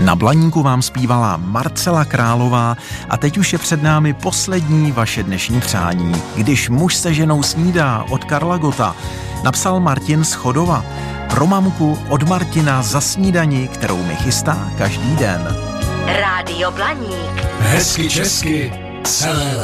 Na Blaníku vám zpívala Marcela Králová a teď už je před námi poslední vaše dnešní přání. Když muž se ženou snídá od Karla Gotta, napsal Martin z Chodova. Pro mamku od Martina za snídani, kterou mi chystá každý den. Rádio Blaník. Hezky česky celé